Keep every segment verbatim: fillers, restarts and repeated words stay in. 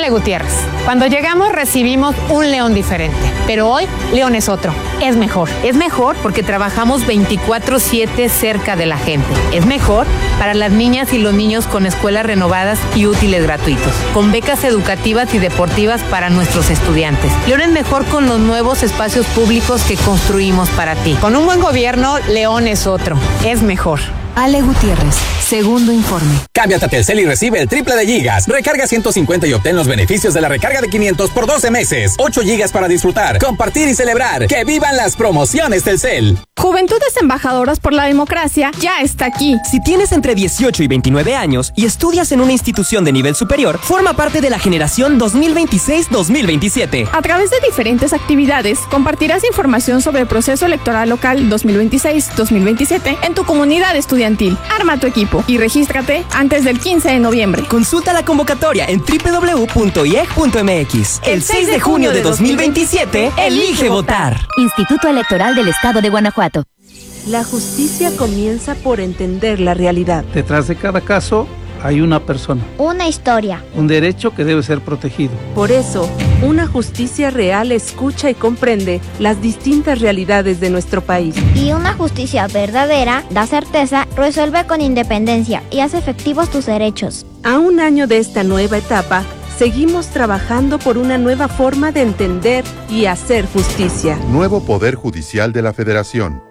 Ale Gutiérrez. Cuando llegamos recibimos un León diferente, pero hoy León es otro, es mejor. Es mejor porque trabajamos veinticuatro siete cerca de la gente. Es mejor para las niñas y los niños con escuelas renovadas y útiles gratuitos, con becas educativas y deportivas para nuestros estudiantes. León es mejor con los nuevos espacios públicos que construimos para ti. Con un buen gobierno, León es otro, es mejor. Ale Gutiérrez, segundo informe. Cámbiate a Telcel y recibe el triple de gigas. Recarga ciento cincuenta y obtén los beneficios de la recarga de quinientos por doce meses. ocho gigas para disfrutar, compartir y celebrar. ¡Que vivan las promociones Telcel! Juventudes Embajadoras por la Democracia ya está aquí. Si tienes entre dieciocho y veintinueve años y estudias en una institución de nivel superior, forma parte de la generación dos mil veintiséis dos mil veintisiete. A través de diferentes actividades, compartirás información sobre el proceso electoral local dos mil veintiséis dos mil veintisiete en tu comunidad estudiantil. Arma tu equipo y regístrate antes del quince de noviembre. Consulta la convocatoria en doble u doble u doble u punto i e g punto m x. El seis de junio de dos mil veintisiete, elige votar. Instituto Electoral del Estado de Guanajuato. La justicia comienza por entender la realidad. Detrás de cada caso hay una persona. Una historia. Un derecho que debe ser protegido. Por eso, una justicia real escucha y comprende las distintas realidades de nuestro país. Y una justicia verdadera da certeza, resuelve con independencia y hace efectivos tus derechos. A un año de esta nueva etapa, seguimos trabajando por una nueva forma de entender y hacer justicia. Nuevo Poder Judicial de la Federación.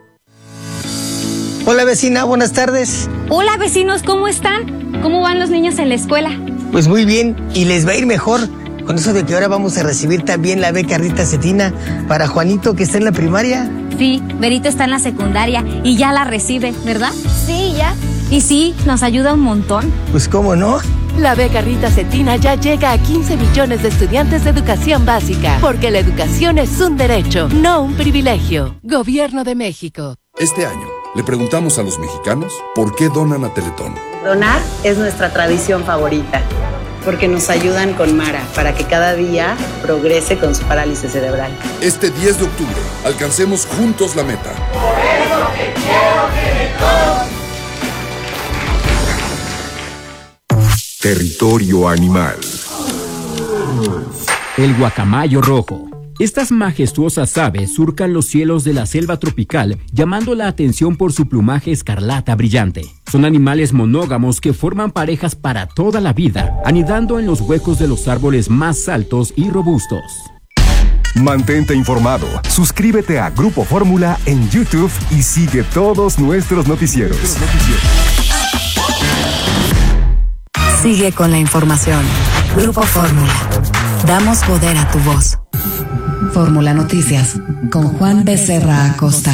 Hola vecina, buenas tardes. Hola vecinos, ¿cómo están? ¿Cómo van los niños en la escuela? Pues muy bien, y les va a ir mejor con eso de que ahora vamos a recibir también la beca Rita Cetina para Juanito, que está en la primaria. Sí, Berito está en la secundaria y ya la recibe, ¿verdad? Sí, ya. Y sí, nos ayuda un montón. Pues cómo no. La beca Rita Cetina ya llega a quince millones de estudiantes de educación básica, porque la educación es un derecho, no un privilegio. Gobierno de México. Este año le preguntamos a los mexicanos por qué donan a Teletón. Donar es nuestra tradición favorita, porque nos ayudan con Mara para que cada día progrese con su parálisis cerebral. Este diez de octubre, alcancemos juntos la meta. Por eso te quiero, Teletón. Territorio animal. El guacamayo rojo. Estas majestuosas aves surcan los cielos de la selva tropical, llamando la atención por su plumaje escarlata brillante. Son animales monógamos que forman parejas para toda la vida, anidando en los huecos de los árboles más altos y robustos. Mantente informado, suscríbete a Grupo Fórmula en YouTube y sigue todos nuestros noticieros. Sigue con la información. Grupo Fórmula. Damos poder a tu voz. Fórmula Noticias, con Juan Becerra Acosta.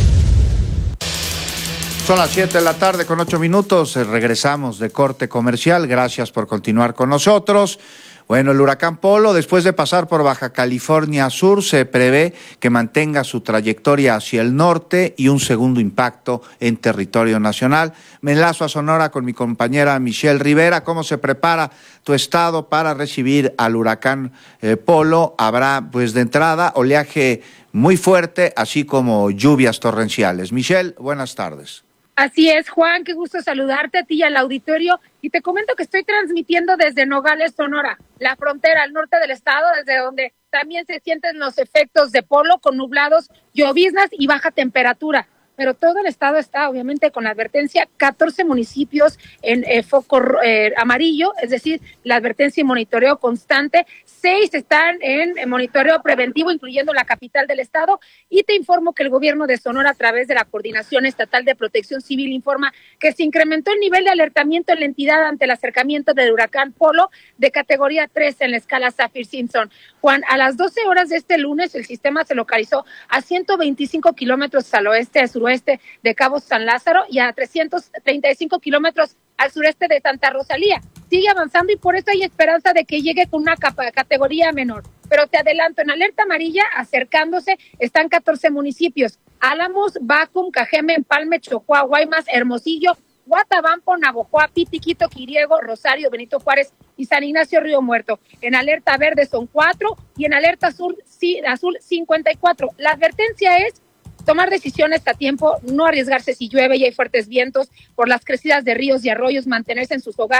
Son las siete de la tarde con ocho minutos. Regresamos de corte comercial. Gracias por continuar con nosotros. Bueno, el huracán Polo, después de pasar por Baja California Sur, se prevé que mantenga su trayectoria hacia el norte y un segundo impacto en territorio nacional. Me enlazo a Sonora con mi compañera Michelle Rivera. ¿Cómo se prepara tu estado para recibir al huracán eh, Polo? Habrá, pues, de entrada, oleaje muy fuerte, así como lluvias torrenciales. Michelle, buenas tardes. Así es, Juan, qué gusto saludarte a ti y al auditorio. Y te comento que estoy transmitiendo desde Nogales, Sonora, la frontera al norte del estado, desde donde también se sienten los efectos de Polo con nublados, lloviznas y baja temperatura. Pero todo el estado está obviamente con la advertencia, catorce municipios en eh, foco eh, amarillo, es decir, la advertencia y monitoreo constante, seis están en, en monitoreo preventivo, incluyendo la capital del estado, y te informo que el gobierno de Sonora, a través de la Coordinación Estatal de Protección Civil, informa que se incrementó el nivel de alertamiento en la entidad ante el acercamiento del huracán Polo de categoría tres en la escala Saffir-Simpson. Juan, a las doce horas de este lunes, el sistema se localizó a ciento veinticinco kilómetros al oeste, al suroeste de Cabo San Lázaro y a trescientos treinta y cinco kilómetros al sureste de Santa Rosalía. Sigue avanzando y por eso hay esperanza de que llegue con una capa, categoría menor. Pero te adelanto, en alerta amarilla, acercándose, están catorce municipios: Álamos, Bacum, Cajeme, Empalme, Chocoa, Guaymas, Hermosillo, Guatabampo, Navojoa, Pitiquito, Quiriego, Rosario, Benito Juárez y San Ignacio Río Muerto. En alerta verde son cuatro y en alerta azul, sí, azul cincuenta y cuatro. La advertencia es tomar decisiones a tiempo, no arriesgarse si llueve y hay fuertes vientos, por las crecidas de ríos y arroyos, mantenerse en sus hogares,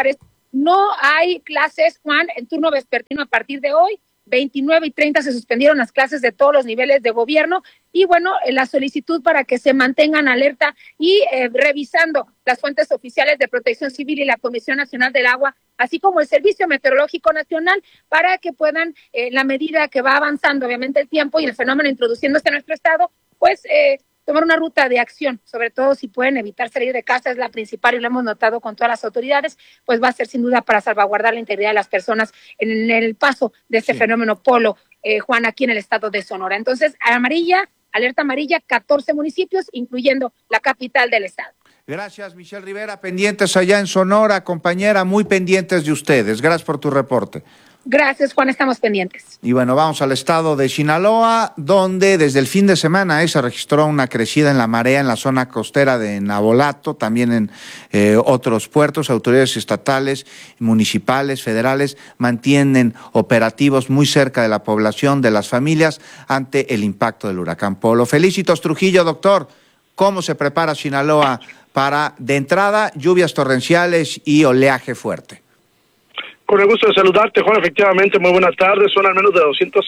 no hay clases, Juan, en turno vespertino a partir de hoy. veintinueve y treinta se suspendieron las clases de todos los niveles de gobierno y bueno, la solicitud para que se mantengan alerta y eh, revisando las fuentes oficiales de Protección Civil y la Comisión Nacional del Agua, así como el Servicio Meteorológico Nacional, para que puedan, en eh, la medida que va avanzando obviamente el tiempo y el fenómeno introduciéndose en nuestro estado, pues eh, tomar una ruta de acción, sobre todo si pueden evitar salir de casa, es la principal y lo hemos notado con todas las autoridades, pues va a ser sin duda para salvaguardar la integridad de las personas en el paso de este sí. fenómeno Polo, eh, Juan, aquí en el estado de Sonora. Entonces, amarilla, alerta amarilla, catorce municipios, incluyendo la capital del estado. Gracias, Michelle Rivera, pendientes allá en Sonora, compañera, muy pendientes de ustedes. Gracias por tu reporte. Gracias, Juan, estamos pendientes. Y bueno, vamos al estado de Sinaloa, donde desde el fin de semana eh, se registró una crecida en la marea en la zona costera de Navolato, también en eh, otros puertos. Autoridades estatales, municipales, federales mantienen operativos muy cerca de la población, de las familias, ante el impacto del huracán Polo. Felicitos, Trujillo, doctor. ¿Cómo se prepara Sinaloa para, de entrada, lluvias torrenciales y oleaje fuerte? Con el gusto de saludarte, Juan. Efectivamente, muy buenas tardes. Son al menos de doscientas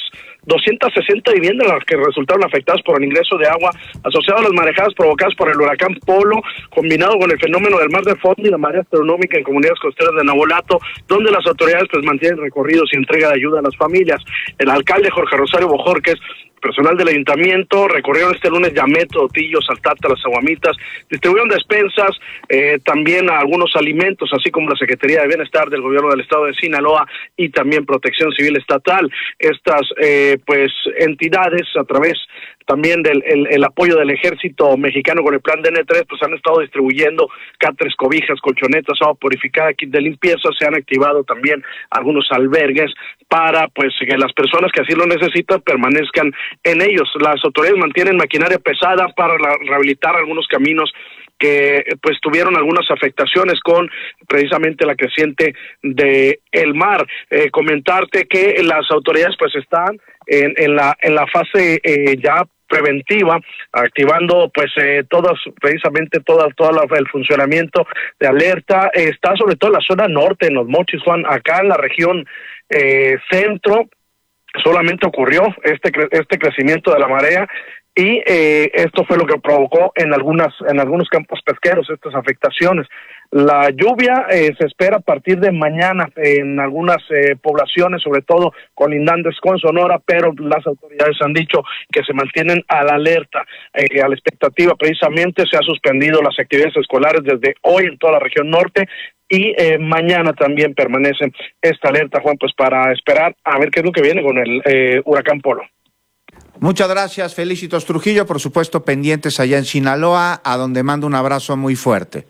sesenta viviendas las que resultaron afectadas por el ingreso de agua asociado a las marejadas provocadas por el huracán Polo, combinado con el fenómeno del mar de fondo y la marea astronómica en comunidades costeras de Navolato, donde las autoridades pues mantienen recorridos y entrega de ayuda a las familias. El alcalde Jorge Rosario Bojorquez, personal del ayuntamiento, recorrieron este lunes Yameto, Otillo, Saltata, Las Aguamitas, distribuyeron despensas, eh, también a algunos alimentos, así como la Secretaría de Bienestar del Gobierno del Estado de Sinaloa y también Protección Civil Estatal. Estas eh, pues entidades, a través también del el, el apoyo del Ejército Mexicano con el plan de N tres, pues han estado distribuyendo cáteres, cobijas, colchonetas, agua purificada, kit de limpieza. Se han activado también algunos albergues para pues que las personas que así lo necesitan permanezcan en ellos. Las autoridades mantienen maquinaria pesada para la, rehabilitar algunos caminos que pues tuvieron algunas afectaciones con precisamente la creciente de el mar. Eh, comentarte que las autoridades pues están en, en la en la fase eh, ya preventiva, activando pues eh, todas, precisamente toda, toda la, el funcionamiento de alerta. Eh, está sobre todo en la zona norte, en Los Mochis, Juan, acá en la región eh, centro, solamente ocurrió este este crecimiento de la marea y eh, esto fue lo que provocó en algunas en algunos campos pesqueros estas afectaciones. La lluvia eh, se espera a partir de mañana en algunas eh, poblaciones, sobre todo colindantes con Sonora, pero las autoridades han dicho que se mantienen a la alerta, eh, a la expectativa. Precisamente se han suspendido las actividades escolares desde hoy en toda la región norte y eh, mañana también permanece esta alerta, Juan, pues para esperar a ver qué es lo que viene con el eh, huracán Polo. Muchas gracias, Felicitos Trujillo, por supuesto pendientes allá en Sinaloa, a donde mando un abrazo muy fuerte.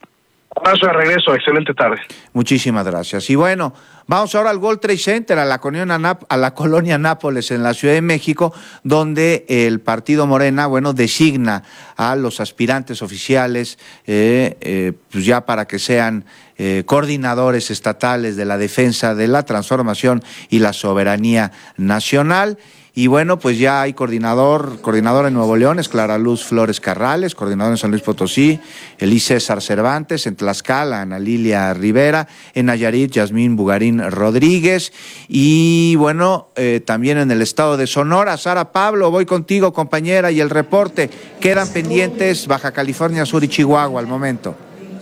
Abrazo de regreso, excelente tarde. Muchísimas gracias. Y bueno, vamos ahora al World Trade Center, a la colonia, Nap- a la colonia Nápoles en la Ciudad de México, donde el partido Morena, bueno, designa a los aspirantes oficiales, eh, eh, pues ya para que sean eh, coordinadores estatales de la defensa de la transformación y la soberanía nacional. Y bueno, pues ya hay coordinador, coordinador en Nuevo León, es Clara Luz Flores Carrales, coordinador en San Luis Potosí, Elí César Cervantes, en Tlaxcala, Ana Lilia Rivera, en Nayarit, Yasmín Bugarín Rodríguez, y bueno, eh, también en el estado de Sonora, Sara Pablo, voy contigo, compañera, y el reporte, quedan pendientes Baja California Sur y Chihuahua al momento.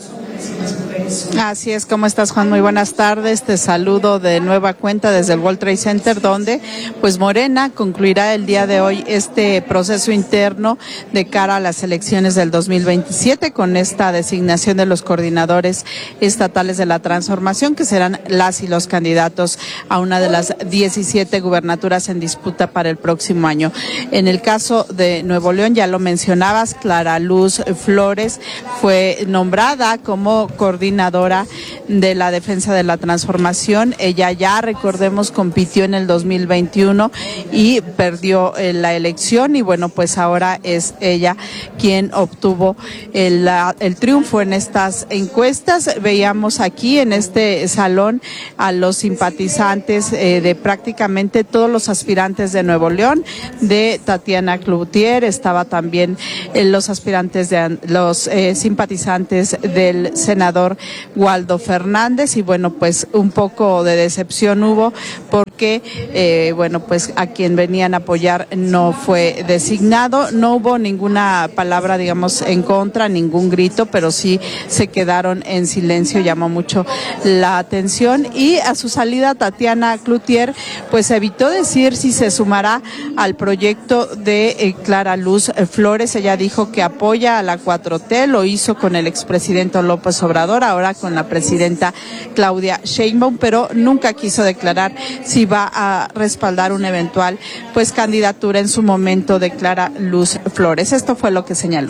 Así es, ¿cómo estás, Juan? Muy buenas tardes, te saludo de nueva cuenta desde el World Trade Center, donde pues Morena concluirá el día de hoy este proceso interno de cara a las elecciones del dos mil veintisiete con esta designación de los coordinadores estatales de la transformación, que serán las y los candidatos a una de las diecisiete gubernaturas en disputa para el próximo año. En el caso de Nuevo León, ya lo mencionabas, Clara Luz Flores fue nombrada como coordinadora de la defensa de la transformación. Ella ya, recordemos, compitió en el dos mil veintiuno y perdió eh, la elección, y bueno, pues ahora es ella quien obtuvo el, la, el triunfo en estas encuestas. Veíamos aquí en este salón a los simpatizantes eh, de prácticamente todos los aspirantes de Nuevo León, de Tatiana Cloutier, estaba también eh, los aspirantes de los eh, simpatizantes del senador Waldo Fernández, y bueno, pues un poco de decepción hubo porque, eh, bueno, pues a quien venían a apoyar no fue designado, no hubo ninguna palabra, digamos, en contra, ningún grito, pero sí se quedaron en silencio, llamó mucho la atención. Y a su salida, Tatiana Cloutier, pues evitó decir si se sumará al proyecto de eh, Clara Luz Flores. Ella dijo que apoya a la cuatro T, lo hizo con el expresidente López Obrador, ahora con la presidenta Claudia Sheinbaum, pero nunca quiso declarar si va a respaldar una eventual pues candidatura en su momento de Clara Luz Flores. Esto fue lo que señaló.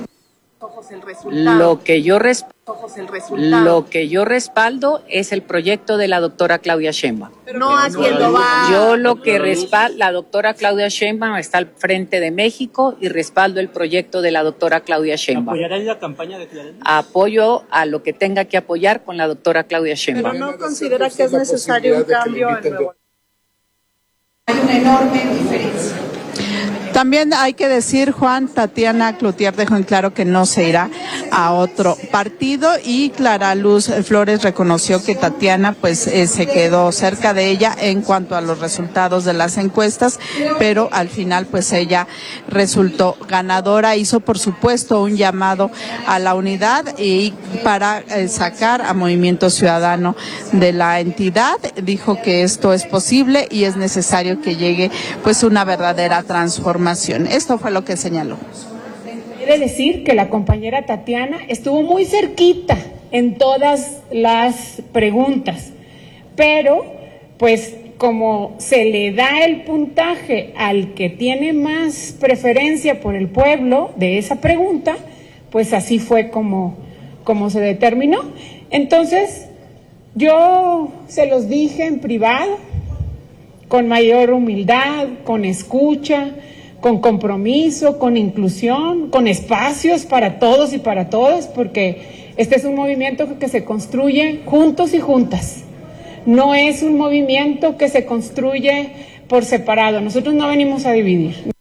Lo que yo res- lo que yo respaldo es el proyecto de la doctora Claudia Sheinbaum. No a quien lo va. Yo lo que respaldo, la doctora Claudia Sheinbaum está al frente de México y respaldo el proyecto de la doctora Claudia Sheinbaum. ¿Apoyará en la campaña de Claudia? Apoyo a lo que tenga que apoyar con la doctora Claudia Sheinbaum. Pero no considera que es necesario un cambio en Nuevo León. Hay una enorme diferencia. También hay que decir, Juan, Tatiana Cloutier dejó en claro que no se irá a otro partido, y Clara Luz Flores reconoció que Tatiana pues eh, se quedó cerca de ella en cuanto a los resultados de las encuestas, pero al final pues ella resultó ganadora. Hizo por supuesto un llamado a la unidad y para eh, sacar a Movimiento Ciudadano de la entidad. Dijo que esto es posible y es necesario que llegue pues una verdadera transformación. Esto fue lo que señaló. Quiere decir que la compañera Tatiana estuvo muy cerquita en todas las preguntas, pero pues como se le da el puntaje al que tiene más preferencia por el pueblo de esa pregunta, pues así fue como, como se determinó. Entonces, yo se los dije en privado, con mayor humildad, con escucha, con compromiso, con inclusión, con espacios para todos y para todas, porque este es un movimiento que se construye juntos y juntas. No es un movimiento que se construye por separado. Nosotros no venimos a dividir.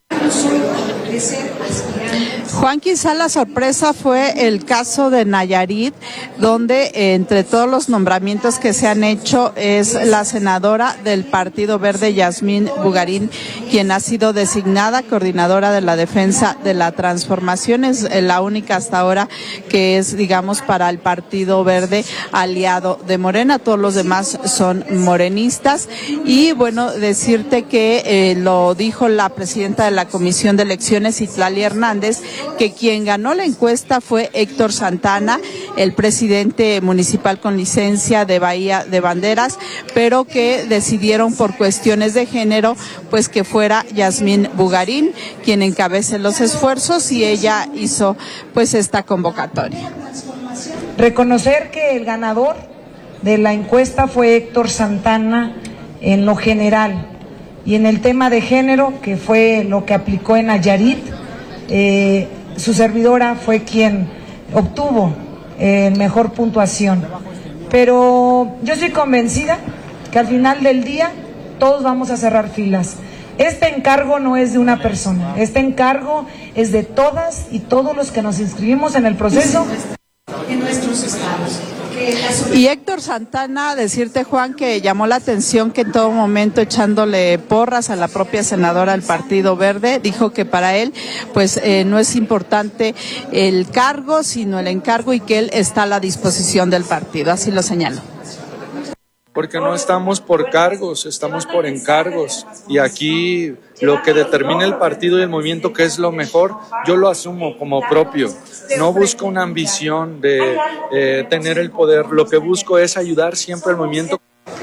Juan, quizá la sorpresa fue el caso de Nayarit, donde eh, entre todos los nombramientos que se han hecho es la senadora del Partido Verde, Yasmín Bugarín, quien ha sido designada coordinadora de la defensa de la transformación. Es eh, la única hasta ahora que es, digamos, para el Partido Verde aliado de Morena. Todos los demás son morenistas. Y bueno, decirte que eh, lo dijo la presidenta de la Comisión de Elecciones, Itlali Hernández, que quien ganó la encuesta fue Héctor Santana, el presidente municipal con licencia de Bahía de Banderas, pero que decidieron por cuestiones de género pues que fuera Yasmín Bugarín quien encabece los esfuerzos, y ella hizo pues esta convocatoria. Reconocer que el ganador de la encuesta fue Héctor Santana en lo general, y en el tema de género, que fue lo que aplicó en Nayarit, eh, su servidora fue quien obtuvo eh, mejor puntuación. Pero yo estoy convencida que al final del día todos vamos a cerrar filas. Este encargo no es de una persona, este encargo es de todas y todos los que nos inscribimos en el proceso. En nuestros estados. Y Héctor Santana, decirte, Juan, que llamó la atención que en todo momento echándole porras a la propia senadora del Partido Verde, dijo que para él pues eh, no es importante el cargo, sino el encargo, y que él está a la disposición del partido, así lo señaló. Porque no estamos por cargos, estamos por encargos, y aquí lo que determina el partido y el movimiento que es lo mejor, yo lo asumo como propio. No busco una ambición de eh, tener el poder, lo que busco es ayudar siempre al movimiento.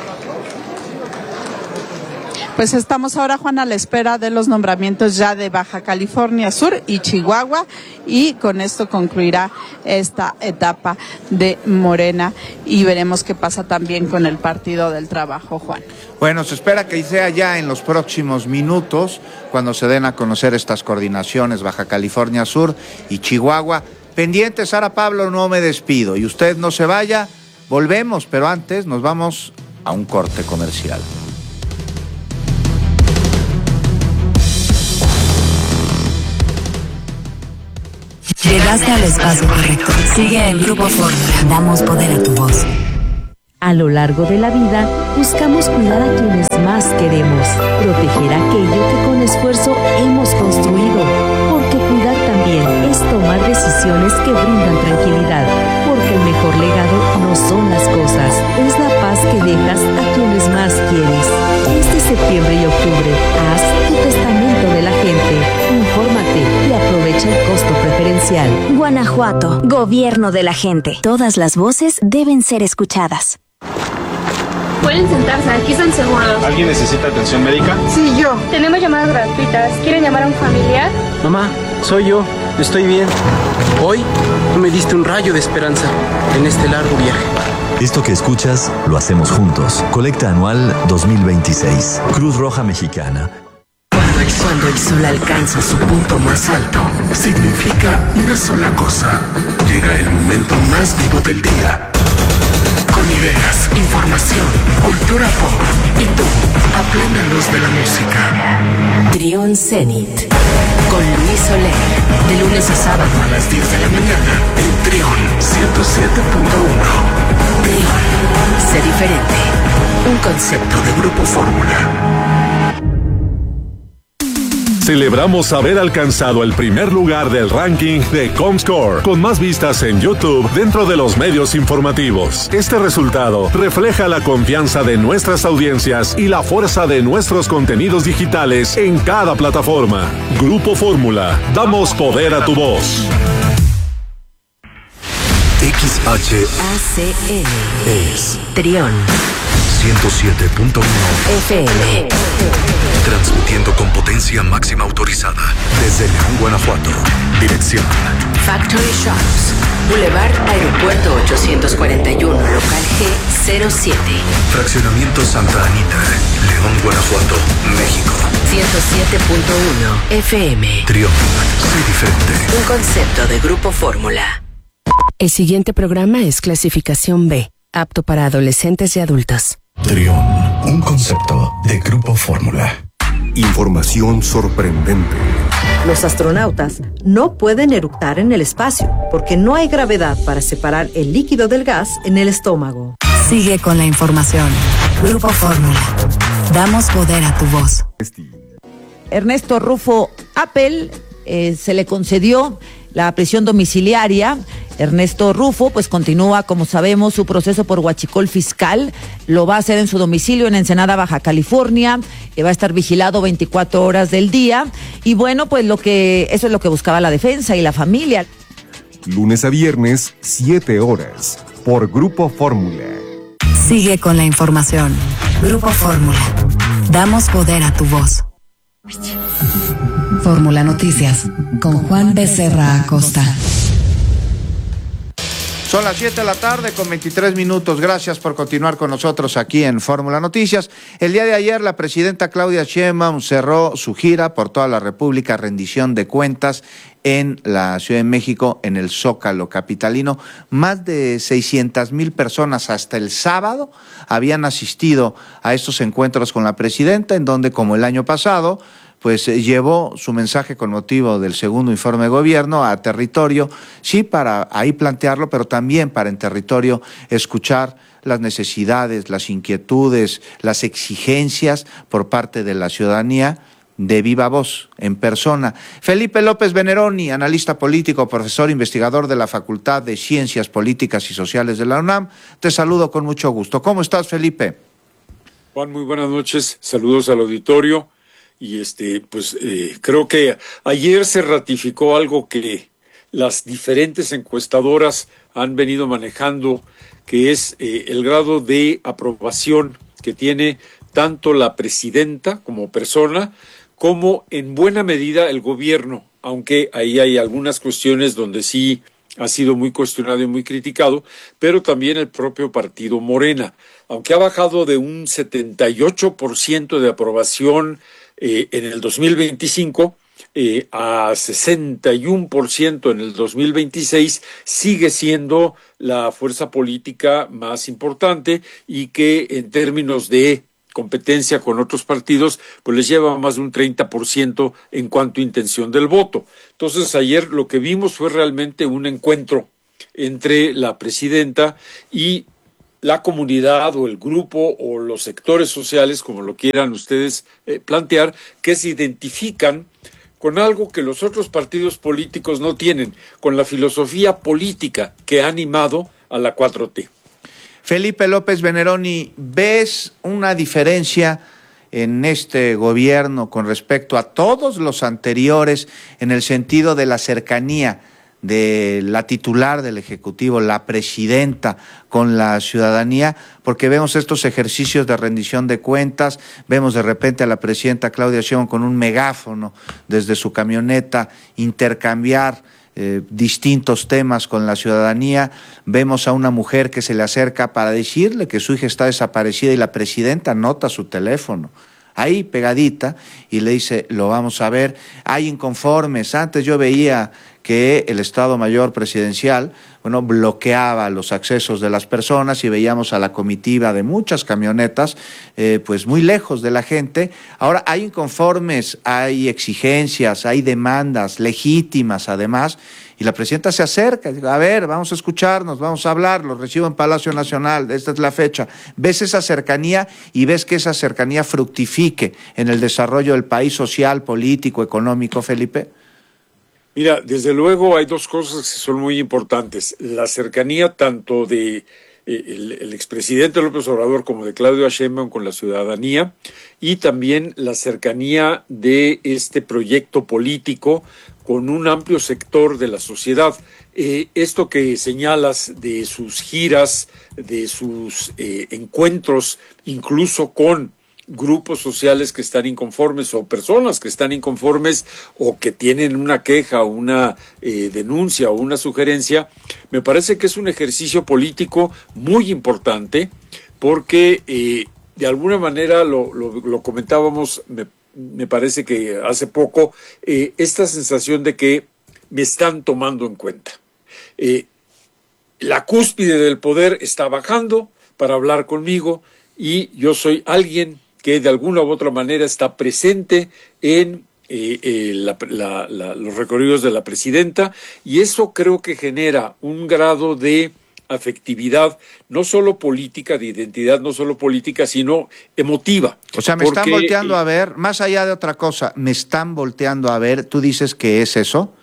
Pues estamos ahora, Juan, a la espera de los nombramientos ya de Baja California Sur y Chihuahua, y con esto concluirá esta etapa de Morena, y veremos qué pasa también con el Partido del Trabajo, Juan. Bueno, se espera que sea ya en los próximos minutos cuando se den a conocer estas coordinaciones Baja California Sur y Chihuahua. Pendiente, Sara Pablo, no me despido, y usted no se vaya, volvemos, pero antes nos vamos a un corte comercial. Llegaste al espacio correcto. Sigue el Grupo Fórmula. Damos poder a tu voz. A lo largo de la vida, buscamos cuidar a quienes más queremos, proteger aquello que con esfuerzo hemos construido, porque cuidar también es tomar decisiones que brindan tranquilidad, porque el mejor legado no son las cosas, es la paz que dejas a quienes más quieres. Este septiembre y octubre, haz tu testamento de la gente, infórmate y aprovecha el costo preferencial. Guanajuato, gobierno de la gente. Todas las voces deben ser escuchadas. Pueden sentarse, aquí están seguros. ¿Alguien necesita atención médica? Sí, yo. Tenemos llamadas gratuitas. ¿Quieren llamar a un familiar? Mamá, soy yo. Estoy bien. Hoy tú me diste un rayo de esperanza en este largo viaje. Esto que escuchas, lo hacemos juntos. Colecta anual dos mil veintiséis. Cruz Roja Mexicana. Cuando el, cuando el sol alcanza su punto más alto, significa una sola cosa. Llega el momento más vivo del día. Con ideas, información, cultura pop y tú, a plena luz de la música. Trión Zenit, con Luis Soler, de lunes a sábado a las diez de la mañana en Trión ciento siete punto uno. Trión, sé diferente. Un concepto de Grupo Fórmula. Celebramos haber alcanzado el primer lugar del ranking de Comscore, con más vistas en YouTube dentro de los medios informativos. Este resultado refleja la confianza de nuestras audiencias y la fuerza de nuestros contenidos digitales en cada plataforma. Grupo Fórmula, damos poder a tu voz. X H A C N es Trión ciento siete punto uno F M. Transmitiendo con potencia máxima autorizada desde León, Guanajuato. Dirección Factory Shops, Boulevard Aeropuerto ochocientos cuarenta y uno, local G cero siete. Fraccionamiento Santa Anita, León, Guanajuato, México. ciento siete punto uno F M. Trión, sé diferente. Un concepto de Grupo Fórmula. El siguiente programa es clasificación B, apto para adolescentes y adultos. Trión, un concepto de Grupo Fórmula. Información sorprendente. Los astronautas no pueden eructar en el espacio porque no hay gravedad para separar el líquido del gas en el estómago. Sigue con la información. Grupo Fórmula. Damos poder a tu voz. Ernesto Rufo Appel eh, se le concedió la prisión domiciliaria. Ernesto Rufo, pues continúa, como sabemos, su proceso por huachicol fiscal. Lo va a hacer en su domicilio en Ensenada, Baja California. Eh, va a estar vigilado veinticuatro horas del día. Y bueno, pues lo que eso es lo que buscaba la defensa y la familia. Lunes a viernes, siete horas, por Grupo Fórmula. Sigue con la información. Grupo Fórmula. Damos poder a tu voz. Fórmula Noticias, con Juan Becerra Acosta. Son las siete de la tarde con veintitrés minutos. Gracias por continuar con nosotros aquí en Fórmula Noticias. El día de ayer la presidenta Claudia Sheinbaum cerró su gira por toda la República, rendición de cuentas en la Ciudad de México, en el Zócalo capitalino. Más de seiscientas mil personas hasta el sábado habían asistido a estos encuentros con la presidenta, en donde, como el año pasado, pues eh, llevó su mensaje con motivo del segundo informe de gobierno a territorio, sí para ahí plantearlo, pero también para en territorio escuchar las necesidades, las inquietudes, las exigencias por parte de la ciudadanía de viva voz, en persona. Felipe López Veneroni, analista político, profesor investigador de la Facultad de Ciencias Políticas y Sociales de la UNAM, te saludo con mucho gusto. ¿Cómo estás, Felipe? Juan, muy buenas noches, saludos al auditorio. Y este, pues eh, creo que ayer se ratificó algo que las diferentes encuestadoras han venido manejando, que es eh, el grado de aprobación que tiene tanto la presidenta como persona, como en buena medida el gobierno, aunque ahí hay algunas cuestiones donde sí ha sido muy cuestionado y muy criticado, pero también el propio partido Morena, aunque ha bajado de un setenta y ocho por ciento de aprobación Eh, en el dos mil veinticinco eh, a sesenta y uno por ciento en el dos mil veintiséis, sigue siendo la fuerza política más importante y que en términos de competencia con otros partidos, pues les lleva más de un treinta por ciento en cuanto a intención del voto. Entonces ayer lo que vimos fue realmente un encuentro entre la presidenta y la comunidad o el grupo o los sectores sociales, como lo quieran ustedes eh, plantear, que se identifican con algo que los otros partidos políticos no tienen, con la filosofía política que ha animado a la cuatro T. Felipe López Veneroni, ¿ves una diferencia en este gobierno con respecto a todos los anteriores en el sentido de la cercanía de la titular del Ejecutivo, la presidenta, con la ciudadanía? Porque vemos estos ejercicios de rendición de cuentas, vemos de repente a la presidenta Claudia Sheinbaum con un megáfono desde su camioneta intercambiar Eh, distintos temas con la ciudadanía, vemos a una mujer que se le acerca para decirle que su hija está desaparecida y la presidenta nota su teléfono, ahí pegadita, y le dice, lo vamos a ver. Hay inconformes. Antes yo veía que el Estado Mayor Presidencial, bueno, bloqueaba los accesos de las personas y veíamos a la comitiva de muchas camionetas, eh, pues muy lejos de la gente. Ahora hay inconformes, hay exigencias, hay demandas legítimas además, y la presidenta se acerca y dice, a ver, vamos a escucharnos, vamos a hablar, los recibo en Palacio Nacional, esta es la fecha. ¿Ves esa cercanía y ves que esa cercanía fructifique en el desarrollo del país social, político, económico, Felipe? Mira, desde luego hay dos cosas que son muy importantes. La cercanía tanto de eh, el, el expresidente López Obrador como de Claudia Sheinbaum con la ciudadanía, y también la cercanía de este proyecto político con un amplio sector de la sociedad. Eh, esto que señalas de sus giras, de sus eh, encuentros, incluso con grupos sociales que están inconformes o personas que están inconformes o que tienen una queja o una eh, denuncia o una sugerencia, me parece que es un ejercicio político muy importante porque eh, de alguna manera lo, lo, lo comentábamos, me, me parece que hace poco, eh, esta sensación de que me están tomando en cuenta. Eh, la cúspide del poder está bajando para hablar conmigo y yo soy alguien que de alguna u otra manera está presente en eh, eh, la, la, la, los recorridos de la presidenta, y eso creo que genera un grado de afectividad, no solo política, de identidad, no solo política, sino emotiva. O sea, me porque, están volteando eh, a ver, más allá de otra cosa, me están volteando a ver, ¿tú dices que es eso?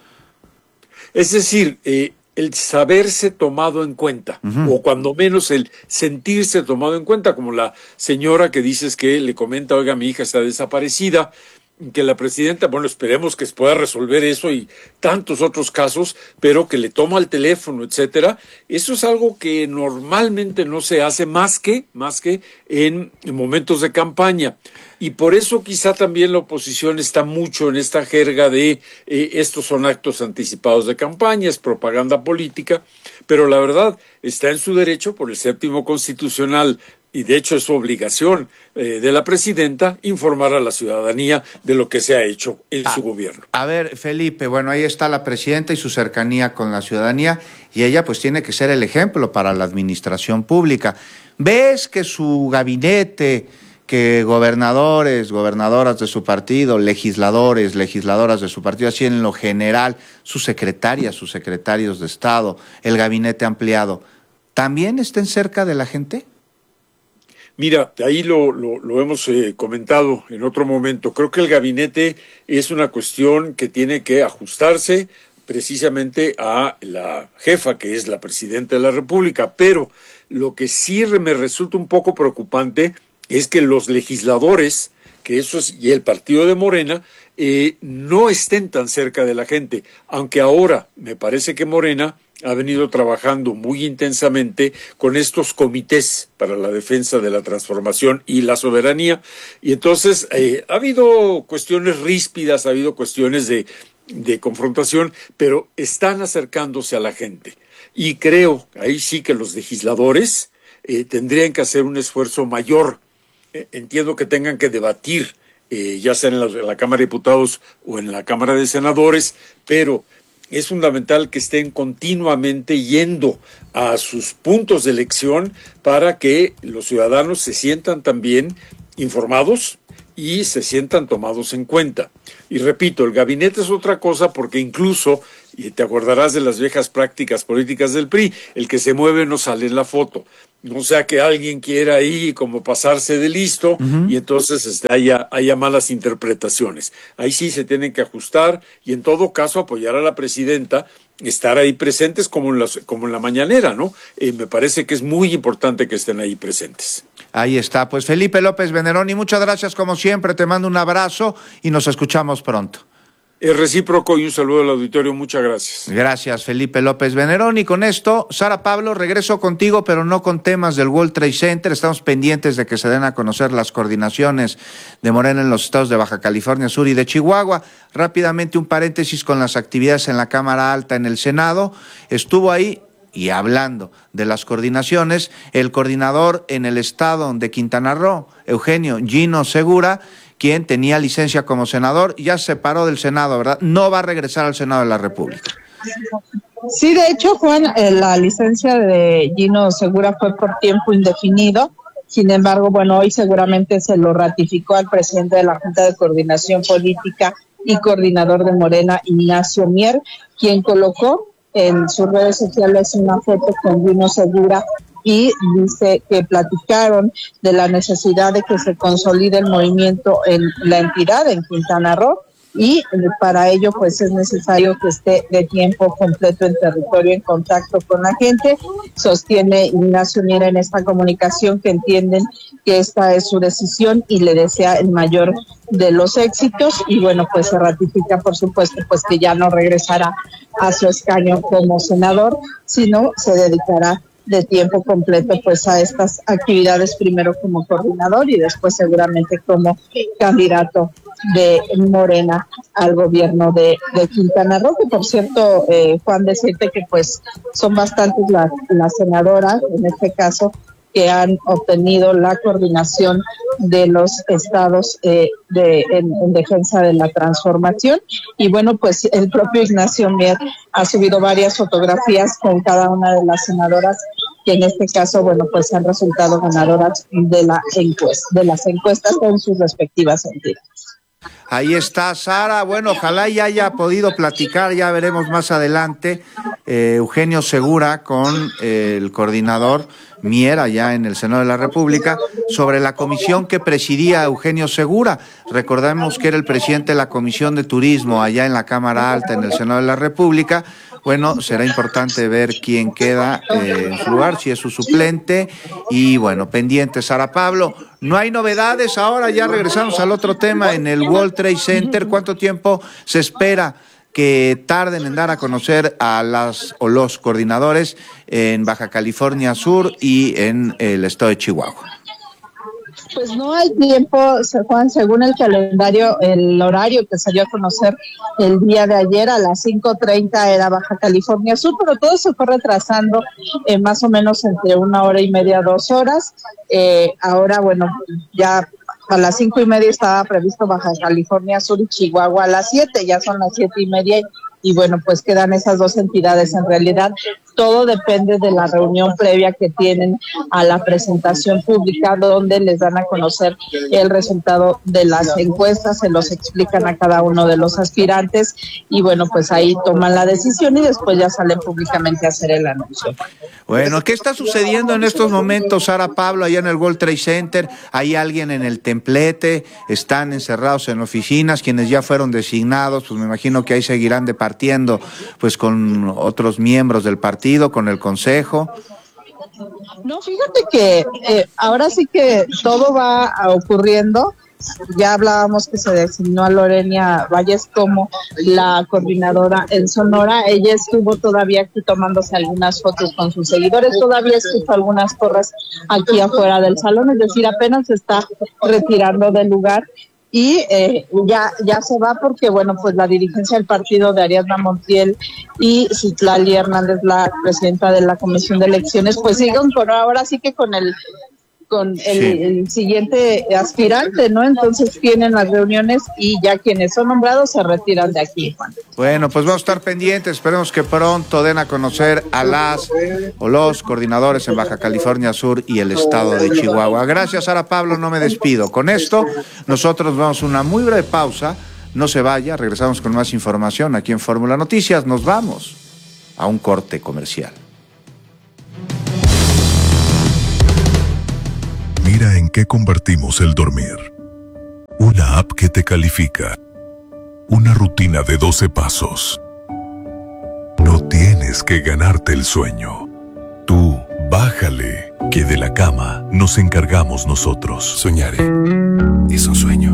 Es decir, eh, el saberse tomado en cuenta, uh-huh. o cuando menos el sentirse tomado en cuenta, como la señora que dices que le comenta, oiga, mi hija está desaparecida, que la presidenta, bueno, esperemos que se pueda resolver eso y tantos otros casos, pero que le toma el teléfono, etcétera. Eso es algo que normalmente no se hace más que, más que en, en momentos de campaña. Y por eso quizá también la oposición está mucho en esta jerga de eh, estos son actos anticipados de campaña, es propaganda política, pero la verdad está en su derecho por el séptimo constitucional, y de hecho es su obligación eh, de la presidenta informar a la ciudadanía de lo que se ha hecho en ah, su gobierno. A ver, Felipe, bueno, ahí está la presidenta y su cercanía con la ciudadanía, y ella pues tiene que ser el ejemplo para la administración pública. ¿Ves que su gabinete, que gobernadores, gobernadoras de su partido, legisladores, legisladoras de su partido, así en lo general, sus secretarias, sus secretarios de Estado, el gabinete ampliado, también estén cerca de la gente? Mira, ahí lo, lo, lo hemos eh, comentado en otro momento. Creo que el gabinete es una cuestión que tiene que ajustarse precisamente a la jefa, que es la presidenta de la República, pero lo que sí me resulta un poco preocupante es que los legisladores, que eso es, y el partido de Morena, eh, no estén tan cerca de la gente, aunque ahora me parece que Morena ha venido trabajando muy intensamente con estos comités para la defensa de la transformación y la soberanía, y entonces eh, ha habido cuestiones ríspidas, ha habido cuestiones de, de confrontación, pero están acercándose a la gente, y creo, ahí sí que los legisladores eh, tendrían que hacer un esfuerzo mayor. Eh, entiendo que tengan que debatir, eh, ya sea en la, en la Cámara de Diputados o en la Cámara de Senadores, pero es fundamental que estén continuamente yendo a sus puntos de elección para que los ciudadanos se sientan también informados y se sientan tomados en cuenta. Y repito, el gabinete es otra cosa porque incluso, y te acordarás de las viejas prácticas políticas del P R I, el que se mueve no sale en la foto. No sea que alguien quiera ahí como pasarse de listo uh-huh. y entonces este, haya, haya malas interpretaciones. Ahí sí se tienen que ajustar y en todo caso apoyar a la presidenta, estar ahí presentes como en, las, como en la mañanera, ¿no? Eh, me parece que es muy importante que estén ahí presentes. Ahí está, pues Felipe López Veneroni, muchas gracias como siempre, te mando un abrazo y nos escuchamos pronto. Es recíproco y un saludo al auditorio, muchas gracias. Gracias, Felipe López Veneroni. Con esto, Sara Pablo, regreso contigo, pero no con temas del World Trade Center. Estamos pendientes de que se den a conocer las coordinaciones de Morena en los estados de Baja California Sur y de Chihuahua. Rápidamente un paréntesis con las actividades en la Cámara Alta en el Senado. Estuvo ahí, y hablando de las coordinaciones, el coordinador en el estado de Quintana Roo, Eugenio Gino Segura, quien tenía licencia como senador, ya se separó del Senado, ¿verdad? No va a regresar al Senado de la República. Sí, de hecho, Juan, eh, la licencia de Gino Segura fue por tiempo indefinido. Sin embargo, bueno, hoy seguramente se lo ratificó al presidente de la Junta de Coordinación Política y coordinador de Morena, Ignacio Mier, quien colocó en sus redes sociales una foto con Gino Segura y dice que platicaron de la necesidad de que se consolide el movimiento en la entidad, en Quintana Roo, y para ello pues es necesario que esté de tiempo completo en territorio, en contacto con la gente. Sostiene Ignacio Mier en esta comunicación que entienden que esta es su decisión y le desea el mayor de los éxitos, y bueno, pues se ratifica por supuesto pues que ya no regresará a su escaño como senador, sino se dedicará de tiempo completo pues a estas actividades, primero como coordinador y después seguramente como candidato de Morena al gobierno de, de Quintana Roo, que por cierto, eh, Juan, decirte que pues son bastantes las, las senadoras, en este caso, que han obtenido la coordinación de los estados eh, de, en, en defensa de la transformación. Y bueno, pues el propio Ignacio Mier ha subido varias fotografías con cada una de las senadoras, que en este caso, bueno, pues han resultado ganadoras de la encuesta, de las encuestas en sus respectivas entidades. Ahí está, Sara. Bueno, ojalá ya haya podido platicar, ya veremos más adelante, eh, Eugenio Segura con eh, el coordinador Mier allá en el Senado de la República sobre la comisión que presidía Eugenio Segura. Recordemos que era el presidente de la Comisión de Turismo allá en la Cámara Alta en el Senado de la República. Bueno, será importante ver quién queda eh, en su lugar, si es su suplente. Y bueno, pendiente, Sara Pablo. No hay novedades ahora, ya regresamos al otro tema en el World Trade Center. ¿Cuánto tiempo se espera que tarden en dar a conocer a las o los coordinadores en Baja California Sur y en el estado de Chihuahua? Pues no hay tiempo, Juan, según el calendario, el horario que salió a conocer el día de ayer a las cinco treinta era Baja California Sur, pero todo se fue retrasando eh, más o menos entre una hora y media, dos horas. Eh, ahora, bueno, ya a las cinco y media estaba previsto Baja California Sur y Chihuahua a las siete, ya son las siete y media y bueno, pues quedan esas dos entidades. En realidad todo depende de la reunión previa que tienen a la presentación pública, donde les dan a conocer el resultado de las encuestas, se los explican a cada uno de los aspirantes y bueno, pues ahí toman la decisión y después ya salen públicamente a hacer el anuncio. Bueno, ¿qué está sucediendo en estos momentos, Sara Pablo, allá en el World Trade Center? ¿Hay alguien en el templete? ¿Están encerrados en oficinas? Quienes ya fueron designados, pues me imagino que ahí seguirán departiendo pues con otros miembros del partido, con el consejo. No, fíjate que eh, ahora sí que todo va ocurriendo. Ya hablábamos que se designó a Lorena Valles como la coordinadora en Sonora. Ella estuvo todavía aquí tomándose algunas fotos con sus seguidores, todavía escucho algunas porras aquí afuera del salón, es decir, apenas se está retirando del lugar y eh, ya ya se va porque, bueno, pues la dirigencia del partido de Ariadna Montiel y Citlali Hernández, la presidenta de la Comisión de Elecciones, pues siguen por ahora sí que con el con el, Sí. el siguiente aspirante, ¿no? Entonces tienen las reuniones y ya quienes son nombrados se retiran de aquí, Juan. Bueno, pues vamos a estar pendientes. Esperemos que pronto den a conocer a las o los coordinadores en Baja California Sur y el estado de Chihuahua. Gracias, Sara Pablo. No me despido. Con esto, nosotros vamos a una muy breve pausa. No se vaya. Regresamos con más información aquí en Fórmula Noticias. Nos vamos a un corte comercial. Mira en qué convertimos el dormir. Una app que te califica. Una rutina de doce pasos. No tienes que ganarte el sueño. Tú, bájale, que de la cama nos encargamos nosotros. Soñaré. Es un sueño.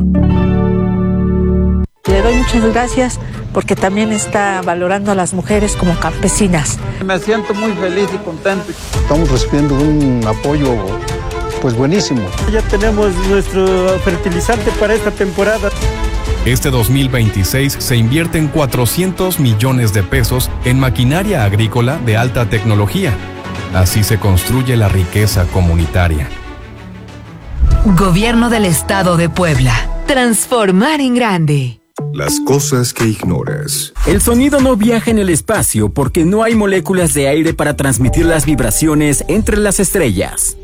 Le doy muchas gracias porque también está valorando a las mujeres como campesinas. Me siento muy feliz y contento. Estamos recibiendo un apoyo pues buenísimo. Ya tenemos nuestro fertilizante para esta temporada. Este dos mil veintiséis se invierten cuatrocientos millones de pesos en maquinaria agrícola de alta tecnología. Así se construye la riqueza comunitaria. Gobierno del Estado de Puebla. Transformar en grande. Las cosas que ignoras. El sonido no viaja en el espacio porque no hay moléculas de aire para transmitir las vibraciones entre las estrellas.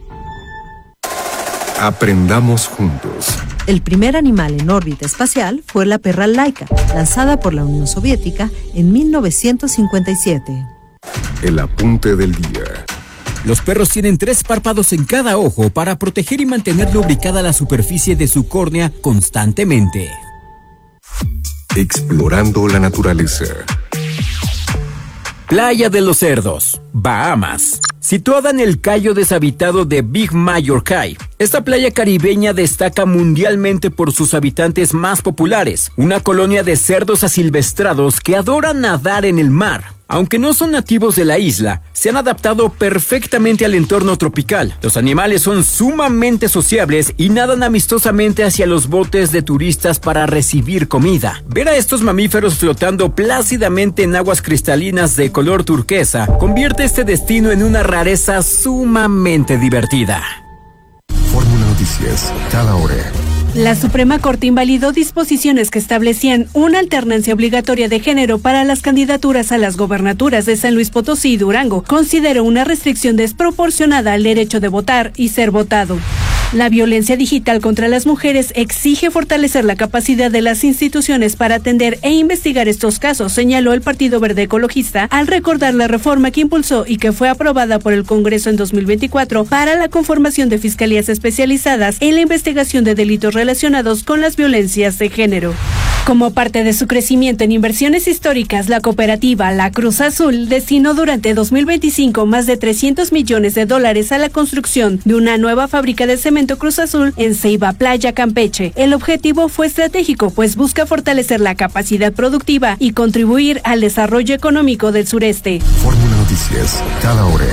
Aprendamos juntos. El primer animal en órbita espacial fue la perra Laika, lanzada por la Unión Soviética en mil novecientos cincuenta y siete. El apunte del día. Los perros tienen tres párpados en cada ojo para proteger y mantener lubricada la superficie de su córnea constantemente. Explorando la naturaleza. Playa de los Cerdos, Bahamas. Situada en el cayo deshabitado de Big Major Cay, esta playa caribeña destaca mundialmente por sus habitantes más populares, una colonia de cerdos asilvestrados que adoran nadar en el mar. Aunque no son nativos de la isla, se han adaptado perfectamente al entorno tropical. Los animales son sumamente sociables y nadan amistosamente hacia los botes de turistas para recibir comida. Ver a estos mamíferos flotando plácidamente en aguas cristalinas de color turquesa convierte este destino en una rareza sumamente divertida. Fórmula Noticias, cada hora. La Suprema Corte invalidó disposiciones que establecían una alternancia obligatoria de género para las candidaturas a las gobernaturas de San Luis Potosí y Durango. Consideró una restricción desproporcionada al derecho de votar y ser votado. La violencia digital contra las mujeres exige fortalecer la capacidad de las instituciones para atender e investigar estos casos, señaló el Partido Verde Ecologista al recordar la reforma que impulsó y que fue aprobada por el Congreso en dos mil veinticuatro para la conformación de fiscalías especializadas en la investigación de delitos relacionados con las violencias de género. Como parte de su crecimiento en inversiones históricas, la cooperativa La Cruz Azul destinó durante dos mil veinticinco más de trescientos millones de dólares a la construcción de una nueva fábrica de cemento Cruz Azul en Ceiba Playa, Campeche. El objetivo fue estratégico, pues busca fortalecer la capacidad productiva y contribuir al desarrollo económico del sureste. Fórmula Noticias, cada hora.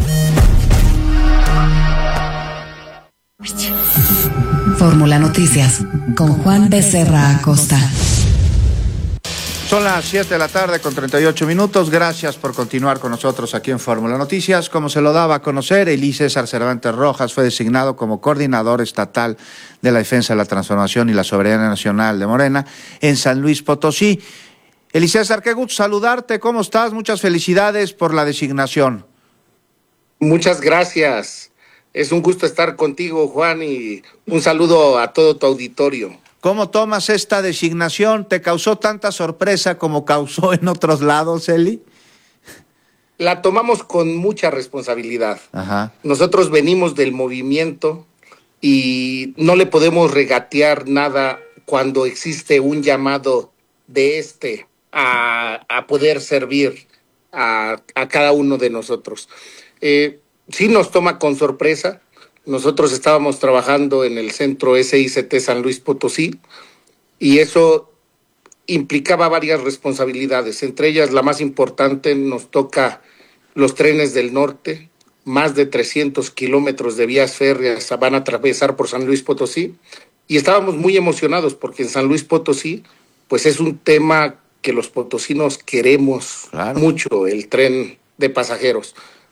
Fórmula Noticias, con Juan Becerra Acosta. Son las siete de la tarde con treinta y ocho minutos. Gracias por continuar con nosotros aquí en Fórmula Noticias. Como se lo daba a conocer, Elí César Cervantes Rojas fue designado como coordinador estatal de la defensa de la transformación y la soberanía nacional de Morena en San Luis Potosí. Elí César, qué gusto saludarte. ¿Cómo estás? Muchas felicidades por la designación. Muchas gracias. Es un gusto estar contigo, Juan, y un saludo a todo tu auditorio. ¿Cómo tomas esta designación? ¿Te causó tanta sorpresa como causó en otros lados, Eli? La tomamos con mucha responsabilidad. Ajá. Nosotros venimos del movimiento y no le podemos regatear nada cuando existe un llamado de este a, a poder servir a, a cada uno de nosotros. Eh, sí nos toma con sorpresa. Nosotros estábamos trabajando en el centro S I C T San Luis Potosí y eso implicaba varias responsabilidades. Entre ellas, la más importante, nos toca los trenes del norte. Más de trescientos kilómetros de vías férreas van a atravesar por San Luis Potosí y estábamos muy emocionados porque en San Luis Potosí pues es un tema que los potosinos queremos claro. mucho, el tren de pasajeros.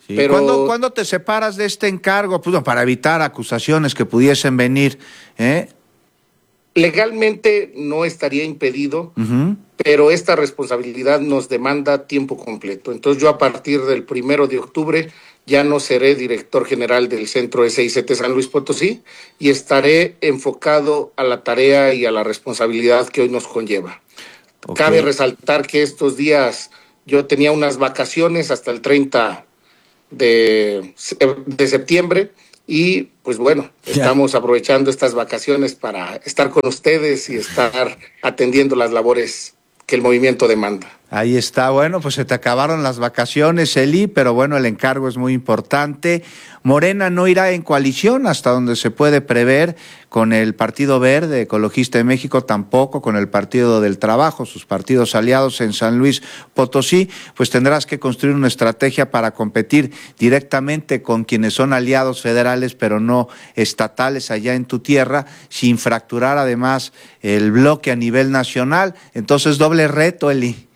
Sí. Pero ¿Cuándo, ¿Cuándo te separas de este encargo? Pues, para evitar acusaciones que pudiesen venir, ¿eh? Legalmente no estaría impedido, Uh-huh. pero esta responsabilidad nos demanda tiempo completo. Entonces yo a partir del primero de octubre ya no seré director general del Centro S I C T San Luis Potosí y estaré enfocado a la tarea y a la responsabilidad que hoy nos conlleva. Okay. Cabe resaltar que estos días yo tenía unas vacaciones hasta el treinta de, de septiembre y pues bueno, estamos yeah. aprovechando estas vacaciones para estar con ustedes y estar atendiendo las labores que el movimiento demanda. Ahí está, bueno, pues se te acabaron las vacaciones, Eli, pero bueno, el encargo es muy importante. Morena no irá en coalición hasta donde se puede prever con el Partido Verde, Ecologista de México, tampoco con el Partido del Trabajo, sus partidos aliados en San Luis Potosí, pues tendrás que construir una estrategia para competir directamente con quienes son aliados federales, pero no estatales allá en tu tierra, sin fracturar además el bloque a nivel nacional. Entonces, doble reto, Eli.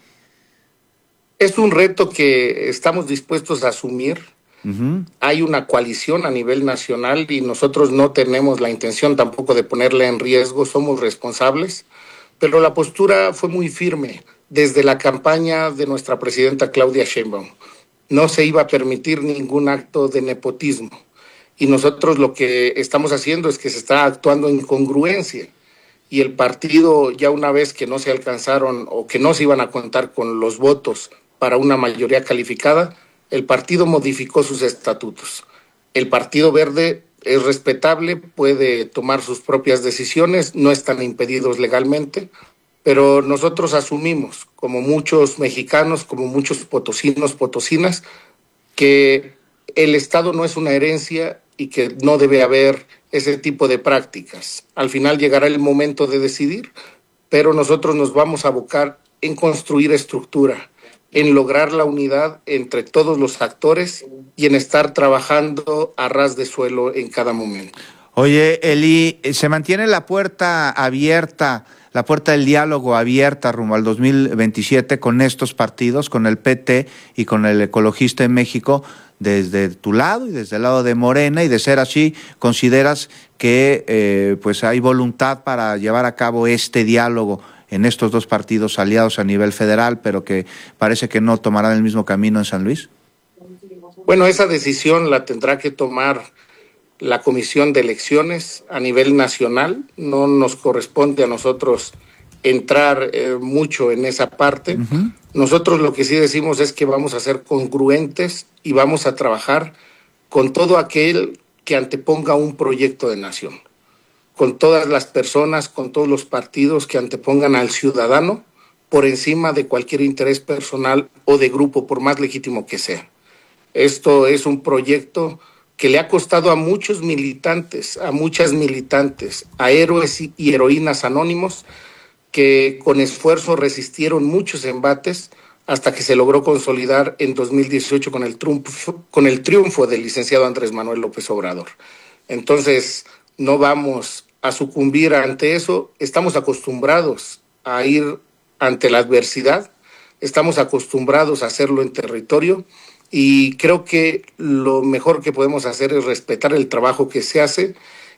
Es un reto que estamos dispuestos a asumir. Uh-huh. Hay una coalición a nivel nacional y nosotros no tenemos la intención tampoco de ponerla en riesgo, somos responsables, pero la postura fue muy firme desde la campaña de nuestra presidenta Claudia Sheinbaum. No se iba a permitir ningún acto de nepotismo y nosotros lo que estamos haciendo es que se está actuando en congruencia. Y el partido, ya una vez que no se alcanzaron o que no se iban a contar con los votos para una mayoría calificada, el partido modificó sus estatutos. El Partido Verde es respetable, puede tomar sus propias decisiones, no están impedidos legalmente, pero nosotros asumimos, como muchos mexicanos, como muchos potosinos, potosinas, que el Estado no es una herencia y que no debe haber ese tipo de prácticas. Al final llegará el momento de decidir, pero nosotros nos vamos a abocar en construir estructura, en lograr la unidad entre todos los actores y en estar trabajando a ras de suelo en cada momento. Oye, Eli, ¿se mantiene la puerta abierta, la puerta del diálogo abierta rumbo al dos mil veintisiete con estos partidos, con el P T y con el Ecologista en México, desde tu lado y desde el lado de Morena? Y de ser así, ¿consideras que eh, pues hay voluntad para llevar a cabo este diálogo en estos dos partidos aliados a nivel federal, pero que parece que no tomarán el mismo camino en San Luis? Bueno, esa decisión la tendrá que tomar la Comisión de Elecciones a nivel nacional. No nos corresponde a nosotros entrar eh, mucho en esa parte. Uh-huh. Nosotros lo que sí decimos es que vamos a ser congruentes y vamos a trabajar con todo aquel que anteponga un proyecto de nación, con todas las personas, con todos los partidos que antepongan al ciudadano por encima de cualquier interés personal o de grupo, por más legítimo que sea. Esto es un proyecto que le ha costado a muchos militantes, a muchas militantes, a héroes y heroínas anónimos que con esfuerzo resistieron muchos embates hasta que se logró consolidar en dos mil dieciocho con el triunfo, con el triunfo del licenciado Andrés Manuel López Obrador. Entonces, no vamos a sucumbir ante eso. Estamos acostumbrados a ir ante la adversidad, estamos acostumbrados a hacerlo en territorio y creo que lo mejor que podemos hacer es respetar el trabajo que se hace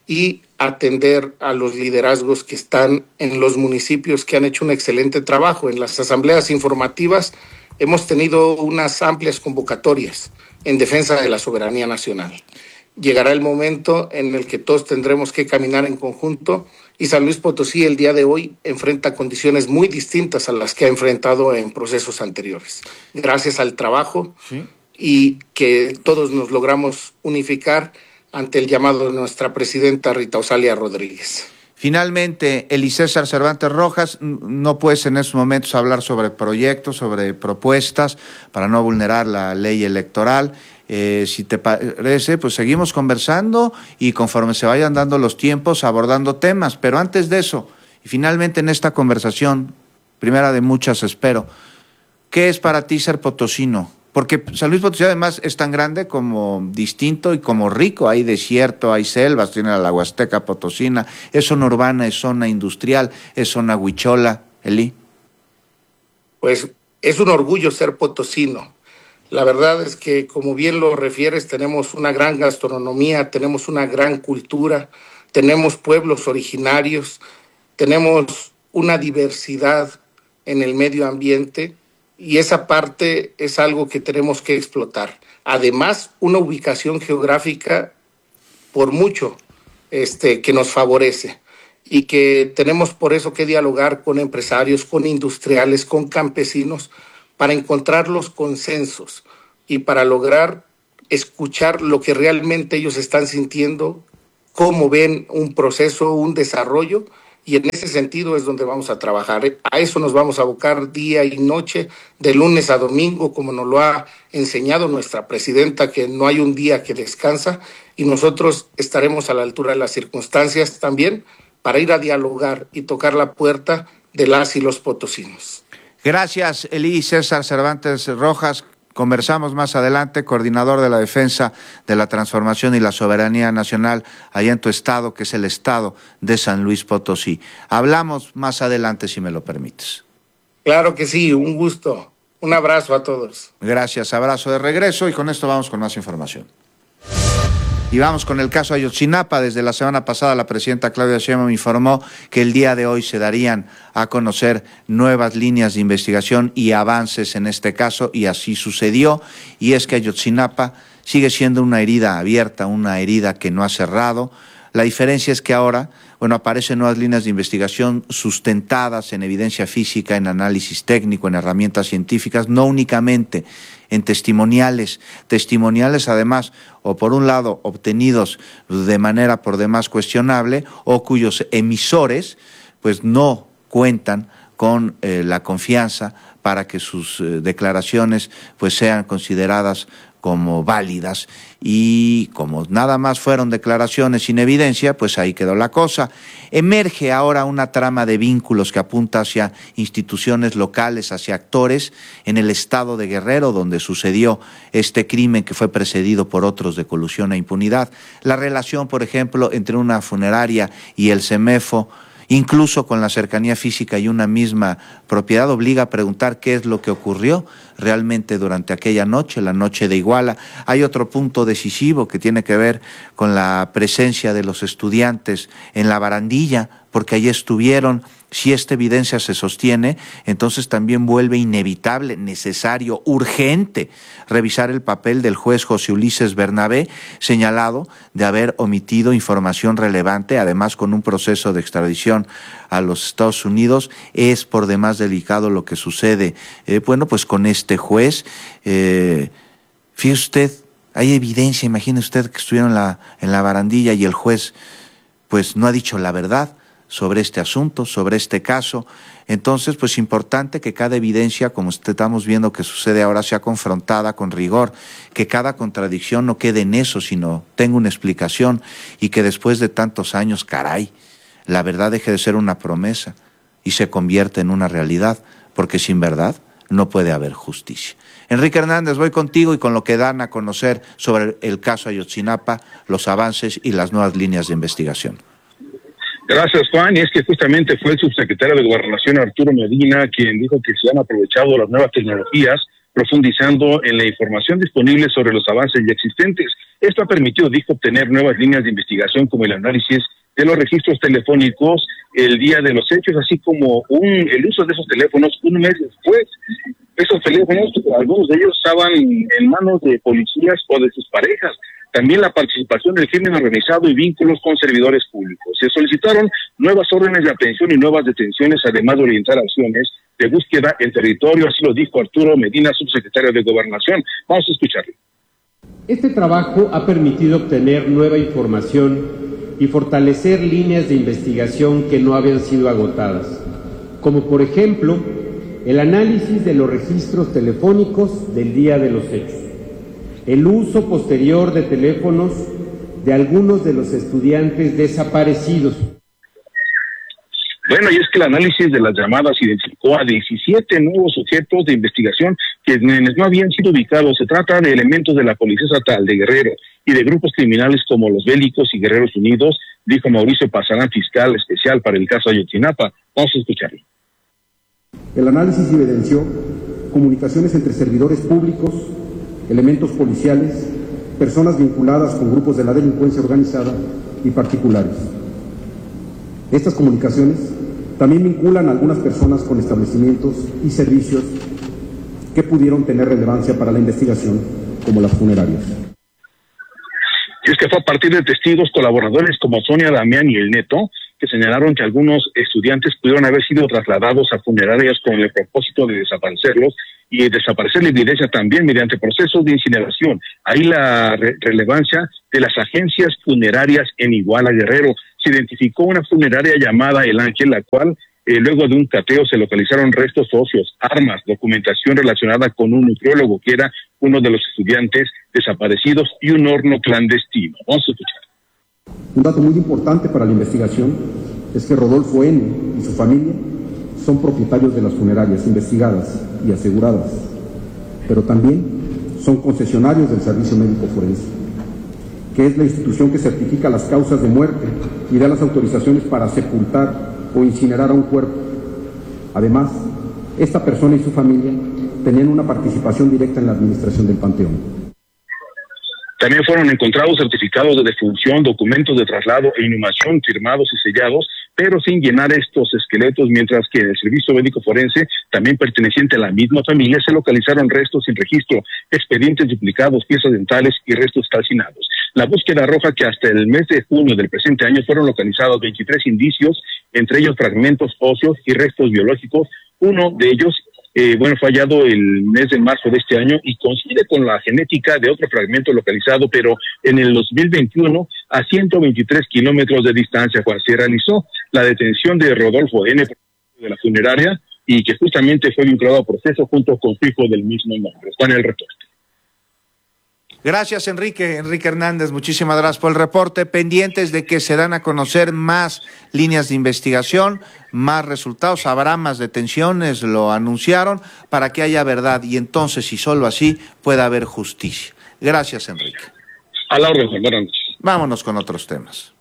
y atender a los liderazgos que están en los municipios que han hecho un excelente trabajo. En las asambleas informativas hemos tenido unas amplias convocatorias en defensa de la soberanía nacional. Llegará el momento en el que todos tendremos que caminar en conjunto y San Luis Potosí el día de hoy enfrenta condiciones muy distintas a las que ha enfrentado en procesos anteriores. Gracias al trabajo ¿Sí? y que todos nos logramos unificar ante el llamado de nuestra presidenta Rita Osalia Rodríguez. Finalmente, Eli César Cervantes Rojas, no puedes en estos momentos hablar sobre proyectos, sobre propuestas, para no vulnerar la ley electoral. Eh, si te parece, pues seguimos conversando y conforme se vayan dando los tiempos, abordando temas. Pero antes de eso, y finalmente en esta conversación, primera de muchas espero, ¿qué es para ti ser potosino? Porque San Luis Potosí además es tan grande como distinto y como rico. Hay desierto, hay selvas, tiene la Huasteca Potosina, es zona urbana, es zona industrial, es zona huichola. Eli. Pues es un orgullo ser potosino. La verdad es que, como bien lo refieres, tenemos una gran gastronomía, tenemos una gran cultura, tenemos pueblos originarios, tenemos una diversidad en el medio ambiente y esa parte es algo que tenemos que explotar. Además, una ubicación geográfica por mucho este, que nos favorece y que tenemos por eso que dialogar con empresarios, con industriales, con campesinos para encontrar los consensos y para lograr escuchar lo que realmente ellos están sintiendo, cómo ven un proceso, un desarrollo, y en ese sentido es donde vamos a trabajar. A eso nos vamos a abocar día y noche, de lunes a domingo, como nos lo ha enseñado nuestra presidenta, que no hay un día que descansa, y nosotros estaremos a la altura de las circunstancias también para ir a dialogar y tocar la puerta de las y los potosinos. Gracias, Elí César Cervantes Rojas. Conversamos más adelante, coordinador de la defensa de la transformación y la soberanía nacional allá en tu estado, que es el estado de San Luis Potosí. Hablamos más adelante, si me lo permites. Claro que sí, un gusto. Un abrazo a todos. Gracias, abrazo de regreso, y con esto vamos con más información. Y vamos con el caso Ayotzinapa. Desde la semana pasada la presidenta Claudia Sheinbaum informó que el día de hoy se darían a conocer nuevas líneas de investigación y avances en este caso, y así sucedió. Y es que Ayotzinapa sigue siendo una herida abierta, una herida que no ha cerrado. La diferencia es que ahora, bueno, aparecen nuevas líneas de investigación sustentadas en evidencia física, en análisis técnico, en herramientas científicas, no únicamente en testimoniales, testimoniales además, o por un lado, obtenidos de manera por demás cuestionable, o cuyos emisores, pues no cuentan con eh, la confianza para que sus eh, declaraciones pues sean consideradas como válidas, y como nada más fueron declaraciones sin evidencia, pues ahí quedó la cosa. Emerge ahora una trama de vínculos que apunta hacia instituciones locales, hacia actores en el estado de Guerrero, donde sucedió este crimen que fue precedido por otros de colusión e impunidad. La relación, por ejemplo, entre una funeraria y el CEMEFO, incluso con la cercanía física y una misma propiedad, obliga a preguntar qué es lo que ocurrió realmente durante aquella noche, la noche de Iguala. Hay otro punto decisivo que tiene que ver con la presencia de los estudiantes en la barandilla, porque allí estuvieron. Si esta evidencia se sostiene, entonces también vuelve inevitable, necesario, urgente, revisar el papel del juez José Ulises Bernabé, señalado de haber omitido información relevante, además con un proceso de extradición a los Estados Unidos. Es por demás delicado lo que sucede, eh, bueno, pues con este juez. Eh, fíjese usted, hay evidencia, imagine usted que estuvieron en la, en la barandilla y el juez pues no ha dicho la verdad sobre este asunto, sobre este caso. Entonces, pues importante que cada evidencia, como estamos viendo que sucede ahora, sea confrontada con rigor, que cada contradicción no quede en eso, sino tenga una explicación, y que después de tantos años, caray, la verdad deje de ser una promesa y se convierta en una realidad, porque sin verdad no puede haber justicia. Enrique Hernández, voy contigo y con lo que dan a conocer sobre el caso Ayotzinapa, los avances y las nuevas líneas de investigación. Gracias, Juan. Y es que justamente fue el subsecretario de Gobernación, Arturo Medina, quien dijo que se han aprovechado las nuevas tecnologías, profundizando en la información disponible sobre los avances ya existentes. Esto ha permitido, dijo, obtener nuevas líneas de investigación, como el análisis de los registros telefónicos el día de los hechos, así como un, el uso de esos teléfonos un mes después. Esos teléfonos, algunos de ellos estaban en manos de policías o de sus parejas. También la participación del crimen organizado y vínculos con servidores públicos. Se solicitaron nuevas órdenes de aprehensión y nuevas detenciones, además de orientar acciones de búsqueda en territorio, así lo dijo Arturo Medina, subsecretario de Gobernación. Vamos a escucharlo. Este trabajo ha permitido obtener nueva información y fortalecer líneas de investigación que no habían sido agotadas, como por ejemplo el análisis de los registros telefónicos del día de los hechos, el uso posterior de teléfonos de algunos de los estudiantes desaparecidos. Bueno, y es que el análisis de las llamadas identificó a diecisiete nuevos sujetos de investigación quienes no habían sido ubicados. Se trata de elementos de la Policía Estatal de Guerrero y de grupos criminales como los Bélicos y Guerreros Unidos, dijo Mauricio Pasarán, fiscal especial para el caso Ayotzinapa. Vamos a escucharlo. El análisis evidenció comunicaciones entre servidores públicos, elementos policiales, personas vinculadas con grupos de la delincuencia organizada y particulares. Estas comunicaciones también vinculan a algunas personas con establecimientos y servicios que pudieron tener relevancia para la investigación, como las funerarias. Y es que fue a partir de testigos colaboradores como Sonia Damián y El Neto, que señalaron que algunos estudiantes pudieron haber sido trasladados a funerarias con el propósito de desaparecerlos y desaparecer la evidencia también mediante procesos de incineración. Ahí la re- relevancia de las agencias funerarias en Iguala, Guerrero. Se identificó una funeraria llamada El Ángel, la cual eh, luego de un cateo se localizaron restos óseos, armas, documentación relacionada con un nutriólogo que era uno de los estudiantes desaparecidos y un horno clandestino. Vamos a escuchar. Un dato muy importante para la investigación es que Rodolfo N. y su familia son propietarios de las funerarias investigadas y aseguradas, pero también son concesionarios del Servicio Médico Forense, que es la institución que certifica las causas de muerte y da las autorizaciones para sepultar o incinerar a un cuerpo. Además, esta persona y su familia tenían una participación directa en la administración del panteón. También fueron encontrados certificados de defunción, documentos de traslado e inhumación firmados y sellados, pero sin llenar estos esqueletos, mientras que en el Servicio Médico Forense, también perteneciente a la misma familia, se localizaron restos sin registro, expedientes duplicados, piezas dentales y restos calcinados. La búsqueda arroja que hasta el mes de junio del presente año fueron localizados veintitrés indicios, entre ellos fragmentos óseos y restos biológicos. Uno de ellos Eh, bueno, fue hallado el mes de marzo de este año y coincide con la genética de otro fragmento localizado, pero en el dos mil veintiuno, a ciento veintitrés kilómetros de distancia, cuando se realizó la detención de Rodolfo N. de la funeraria y que justamente fue vinculado a proceso junto con su hijo del mismo nombre. Juan, el reporte. Gracias, Enrique. Enrique Hernández, muchísimas gracias por el reporte. Pendientes de que se dan a conocer más líneas de investigación, más resultados, habrá más detenciones, lo anunciaron, para que haya verdad y entonces, y solo así, pueda haber justicia. Gracias, Enrique. A la orden, buenas noches. Vámonos con otros temas.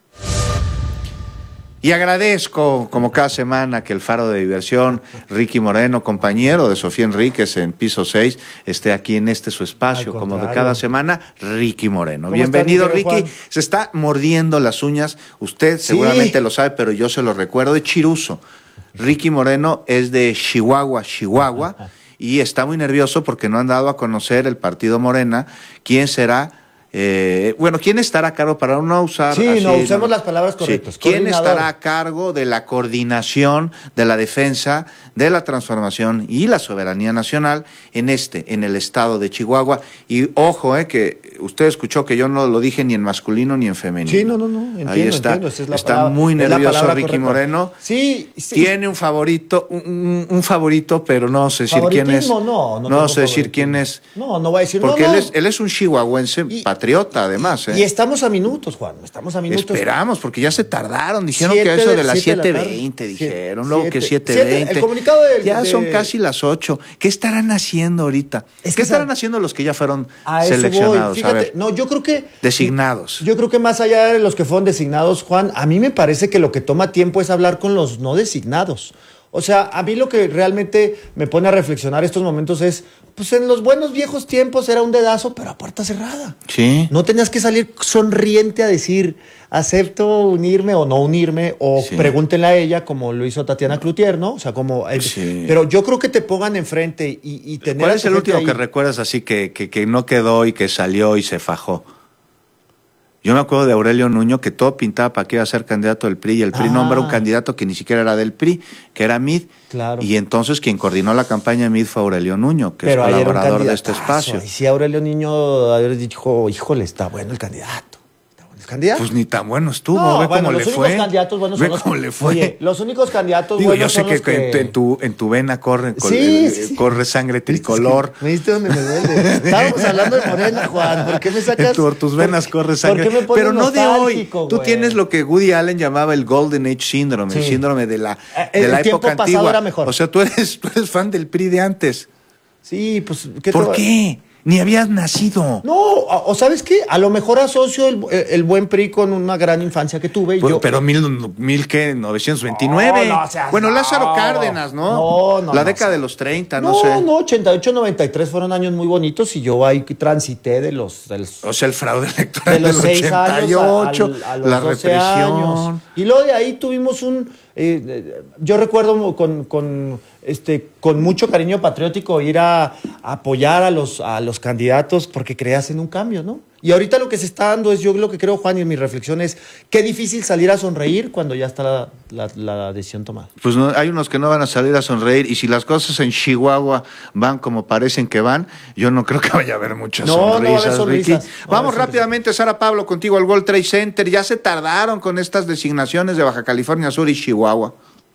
Y agradezco, como cada semana, que el Faro de Diversión, Ricky Moreno, compañero de Sofía Enríquez en Piso seis, esté aquí en este su espacio, como de cada semana, Ricky Moreno. Bienvenido, estás, Ricky. Juan? Se está mordiendo las uñas, usted sí. seguramente lo sabe, pero yo se lo recuerdo, de Chiruso. Ricky Moreno es de Chihuahua, Chihuahua, y está muy nervioso porque no han dado a conocer el partido Morena, quién será. Eh, bueno, ¿quién estará a cargo para no usar? Sí, así, no, usemos no, las palabras correctas. Sí. ¿Quién estará a cargo de la coordinación, de la defensa, de la transformación y la soberanía nacional en este, en el estado de Chihuahua? Y ojo, eh, que usted escuchó que yo no lo dije ni en masculino ni en femenino. Sí, no, no, no, entiendo, Ahí está, entiendo, esa es la está palabra, muy nervioso Ricky correcta. Moreno. Sí, sí. Tiene un favorito, un, un favorito, pero no sé decir quién es. No, no, no sé decir quién es. No, no voy a decir. Porque no, no. él es, él es un chihuahuense y, patriota, además. ¿eh? Y estamos a minutos, Juan, estamos a minutos. Esperamos, porque ya se tardaron. Dijeron que eso de las siete veinte, dijeron, luego que siete veinte. El comunicado del, ya de... son casi las ocho. ¿Qué estarán haciendo ahorita? Es ¿Qué estarán a... haciendo los que ya fueron a seleccionados? Fíjate, a ver. No, yo creo que... Designados. Yo creo que más allá de los que fueron designados, Juan, a mí me parece que lo que toma tiempo es hablar con los no designados. O sea, a mí lo que realmente me pone a reflexionar estos momentos es, pues en los buenos viejos tiempos era un dedazo, pero a puerta cerrada. Sí. No tenías que salir sonriente a decir, acepto unirme o no unirme, o sí. Pregúntenle a ella, como lo hizo Tatiana Cloutier, ¿no? O sea, como... Sí. Pero yo creo que te pongan enfrente y, y tener... ¿Cuál es el último ahí? Que recuerdas así que, que, que no quedó y que salió y se fajó? Yo me acuerdo de Aurelio Nuño, que todo pintaba para que iba a ser candidato del P R I, y el P R I ah. nombró un candidato que ni siquiera era del P R I, que era Mid. Claro. Y entonces quien coordinó la campaña de Mid fue Aurelio Nuño, que Pero es colaborador de este espacio. Y si Aurelio Nuño haber dicho, híjole, está bueno el candidato. ¿Candidato? Pues ni tan bueno estuvo, no, ve bueno, cómo le fue. Los únicos candidatos buenos ve son los, cómo le fue. Oye, los únicos candidatos Digo, buenos yo sé son que, los que... que en tu en tu vena corre sí, eh, sí, sí. corre sangre tricolor. ¿Me viste dónde me duele? Estábamos hablando de Morena, Juan. ¿Por qué me sacas? En tu, tus venas ¿Por, corre sangre. ¿por qué me pones Pero no de hoy. Güey? Tú tienes lo que Woody Allen llamaba el Golden Age Syndrome, sí. El síndrome de la de el la época antigua. Era mejor. O sea, tú eres tú eres fan del P R I de antes. Sí, pues ¿qué ¿Por qué? Ni habías nacido. No, o, o ¿sabes qué? A lo mejor asocio el, el buen P R I con una gran infancia que tuve. Y Pero, yo, pero mil, mil ¿qué? novecientos veintinueve. No, no seas- bueno, Lázaro no. Cárdenas, ¿no? No, no, La no década sé. de los treinta, no, no, sé. no, ochenta y ocho, noventa y tres fueron años muy bonitos y yo ahí transité de los... De los O sea, el fraude electoral de los del seis ochenta y ocho, años a, a, a los la doce represión. años. Y luego de ahí tuvimos un... Eh, eh, yo recuerdo con, con, este, con mucho cariño patriótico ir a, a apoyar a los, a los candidatos porque creas en un cambio, ¿no? Y ahorita lo que se está dando es, yo lo que creo, Juan, y mi reflexión es, qué difícil salir a sonreír cuando ya está la, la, la decisión tomada. Pues no, hay unos que no van a salir a sonreír y si las cosas en Chihuahua van como parecen que van, yo no creo que vaya a haber muchas No, no va a haber sonrisas, sonrisas. Ricky. No va a Vamos haber rápidamente, Sara Pablo, contigo al World Trade Center. Ya se tardaron con estas designaciones de Baja California Sur y Chihuahua.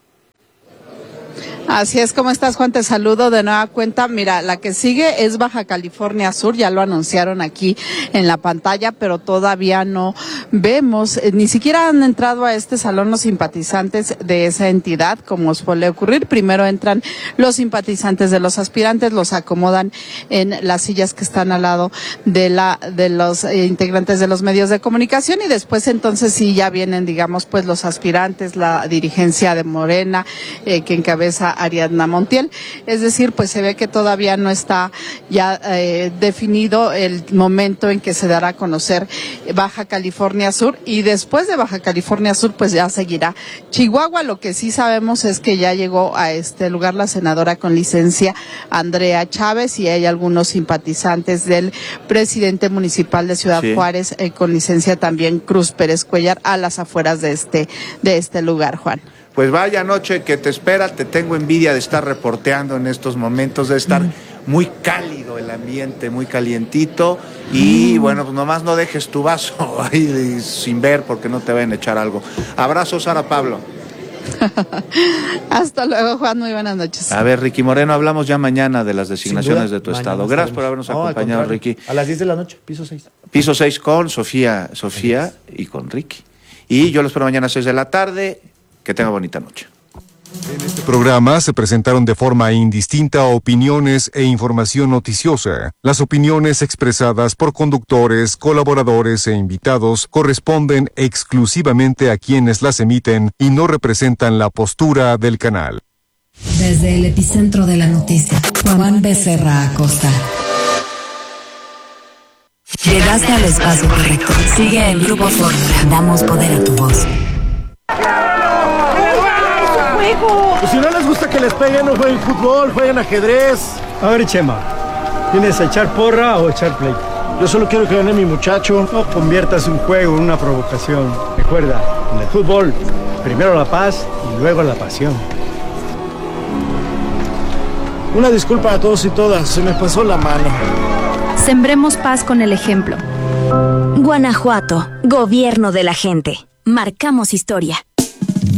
Así es, ¿cómo estás, Juan? Te saludo de nueva cuenta. Mira, la que sigue es Baja California Sur, ya lo anunciaron aquí en la pantalla, pero todavía no vemos, eh, ni siquiera han entrado a este salón los simpatizantes de esa entidad, como suele ocurrir. Primero entran los simpatizantes de los aspirantes, los acomodan en las sillas que están al lado de la de los eh, integrantes de los medios de comunicación y después entonces sí ya vienen, digamos, pues los aspirantes, la dirigencia de Morena, eh, que encabeza Ariadna Montiel. Es decir, pues se ve que todavía no está ya eh, definido el momento en que se dará a conocer Baja California Sur y después de Baja California Sur pues ya seguirá Chihuahua. Lo que sí sabemos es que ya llegó a este lugar la senadora con licencia Andrea Chávez y hay algunos simpatizantes del presidente municipal de Ciudad Sí. Juárez eh, con licencia también Cruz Pérez Cuellar a las afueras de este de este lugar, Juan. Pues vaya noche que te espera, te tengo envidia de estar reporteando en estos momentos, de estar muy cálido el ambiente, muy calientito y bueno, pues nomás no dejes tu vaso ahí sin ver porque no te vayan a echar algo. Abrazos, Sara Pablo. Hasta luego, Juan, muy buenas noches. A ver, Ricky Moreno, hablamos ya mañana de las designaciones de tu Mañana estado. Gracias estaremos. por habernos No, al acompañado, contrario. Ricky. A las diez de la noche, piso seis. Piso seis con Sofía, Sofía y con Ricky. Y yo los espero mañana a seis de la tarde. Que tenga bonita noche. En este programa se presentaron de forma indistinta opiniones e información noticiosa. Las opiniones expresadas por conductores, colaboradores e invitados corresponden exclusivamente a quienes las emiten y no representan la postura del canal. Desde el epicentro de la noticia, Juan Becerra Acosta. Llegaste al espacio correcto. Sigue el Grupo Fórmula. Damos poder a tu voz. Pues si no les gusta que les peguen, no jueguen fútbol, jueguen ajedrez. A ver, Chema, ¿vienes a echar porra o echar play? Yo solo quiero que gane mi muchacho. No conviertas un juego en una provocación. Recuerda, en el fútbol, primero la paz y luego la pasión. Una disculpa a todos y todas, se me pasó la mano. Sembremos paz con el ejemplo. Guanajuato, gobierno de la gente. Marcamos historia.